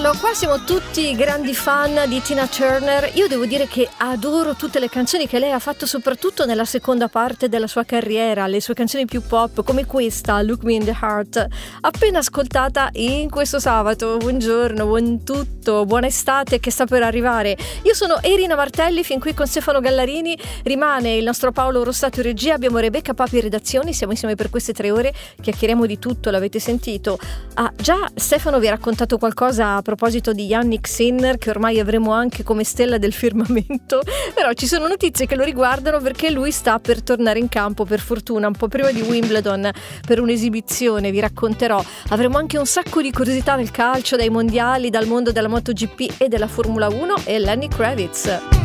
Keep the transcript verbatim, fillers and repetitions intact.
dirlo, qua siamo tutti grandi fan di Tina Turner. Io devo dire che adoro tutte le canzoni che lei ha fatto, soprattutto nella seconda parte della sua carriera, le sue canzoni più pop come questa, Look Me in the Heart, appena ascoltata in questo sabato. Buongiorno, buon tutto, buona estate che sta per arrivare. Io sono Erina Martelli, fin qui con Stefano Gallarini, rimane il nostro Paolo Rossato in regia, abbiamo Rebecca Papi in redazione, siamo insieme per queste tre ore, chiacchieriamo di tutto, l'avete sentito. Ah, già Stefano vi ha raccontato qualcosa a proposito di Jannik Sinner, che ormai avremo anche come stella del firmamento, però ci sono notizie che lo riguardano perché lui sta per tornare in campo, per fortuna, un po' prima di Wimbledon per un'esibizione, vi racconterò. Avremo anche un sacco di curiosità del calcio, dai mondiali, dal mondo della MotoGP e della Formula uno e Lenny Kravitz.